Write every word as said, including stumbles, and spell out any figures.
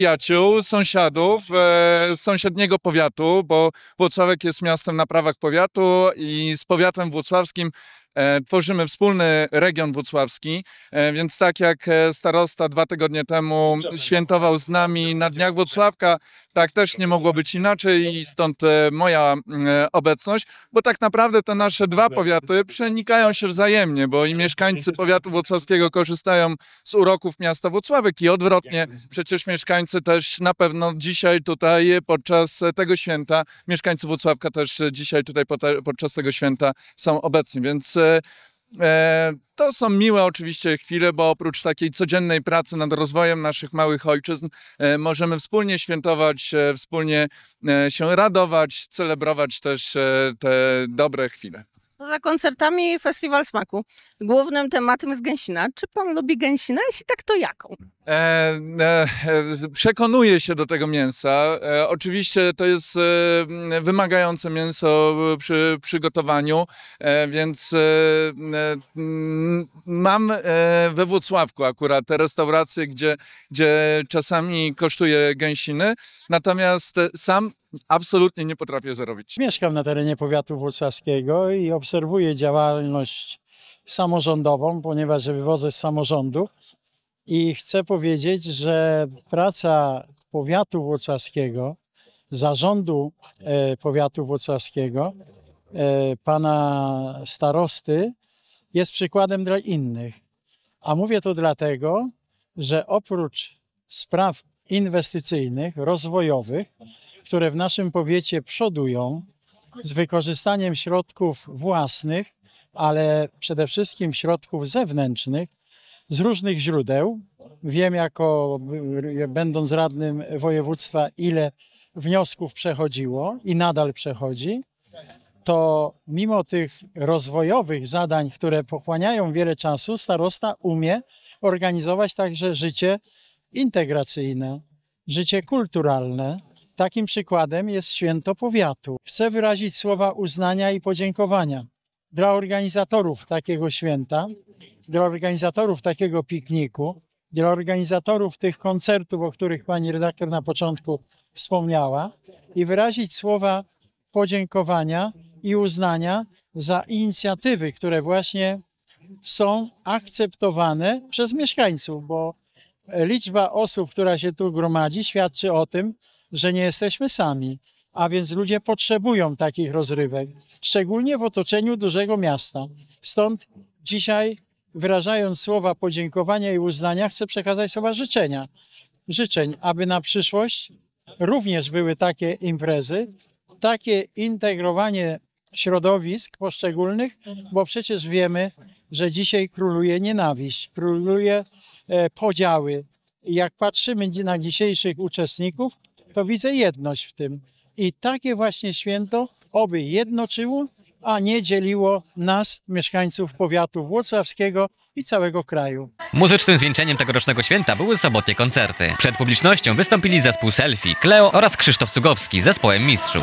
Przyjaciół, sąsiadów e, z sąsiedniego powiatu, bo Włocławek jest miastem na prawach powiatu i z powiatem włocławskim e, tworzymy wspólny region włocławski, e, więc tak jak e, starosta dwa tygodnie temu świętował z nami na Dniach Włocławka, tak też nie mogło być inaczej i stąd e, moja e, obecność, bo tak naprawdę te nasze dwa powiaty przenikają się wzajemnie, bo i mieszkańcy powiatu włocławskiego korzystają z uroków miasta Włocławek i odwrotnie, przecież mieszkańcy też na pewno dzisiaj tutaj podczas tego święta, mieszkańcy Włocławka też dzisiaj tutaj podczas tego święta są obecni, więc e, to są miłe oczywiście chwile, bo oprócz takiej codziennej pracy nad rozwojem naszych małych ojczyzn e, możemy wspólnie świętować, e, wspólnie e, się radować, celebrować też e, te dobre chwile. Poza koncertami Festiwal Smaku. Głównym tematem jest gęsina. Czy pan lubi gęsinę? Jeśli tak, to jaką? E, e, przekonuję się do tego mięsa. E, oczywiście to jest e, wymagające mięso przy przygotowaniu, e, więc e, m, mam e, we Włocławku akurat te restauracje, gdzie, gdzie czasami kosztuje gęsiny, natomiast sam absolutnie nie potrafię zarobić. Mieszkam na terenie powiatu włocławskiego i obserwuję działalność samorządową, ponieważ wywodzę z samorządu i chcę powiedzieć, że praca powiatu włocławskiego, zarządu e, powiatu włocławskiego, e, pana starosty jest przykładem dla innych. A mówię to dlatego, że oprócz spraw inwestycyjnych, rozwojowych, które w naszym powiecie przodują z wykorzystaniem środków własnych, ale przede wszystkim środków zewnętrznych z różnych źródeł. Wiem jako, będąc radnym województwa, ile wniosków przechodziło i nadal przechodzi, to mimo tych rozwojowych zadań, które pochłaniają wiele czasu, starosta umie organizować także życie integracyjne, życie kulturalne. Takim przykładem jest święto powiatu. Chcę wyrazić słowa uznania i podziękowania dla organizatorów takiego święta, dla organizatorów takiego pikniku, dla organizatorów tych koncertów, o których pani redaktor na początku wspomniała, i wyrazić słowa podziękowania i uznania za inicjatywy, które właśnie są akceptowane przez mieszkańców, bo liczba osób, która się tu gromadzi, świadczy o tym, że nie jesteśmy sami, a więc ludzie potrzebują takich rozrywek, szczególnie w otoczeniu dużego miasta. Stąd dzisiaj, wyrażając słowa podziękowania i uznania, chcę przekazać słowa życzenia. Życzeń, aby na przyszłość również były takie imprezy, takie integrowanie środowisk poszczególnych, bo przecież wiemy, że dzisiaj króluje nienawiść, króluje e, podziały. I jak patrzymy na dzisiejszych uczestników, to widzę jedność w tym. I takie właśnie święto oby jednoczyło, a nie dzieliło nas, mieszkańców powiatu włocławskiego i całego kraju. Muzycznym zwieńczeniem tegorocznego święta były sobotnie koncerty. Przed publicznością wystąpili zespół Selfie, Kleo oraz Krzysztof Cugowski z zespołem Mistrzów.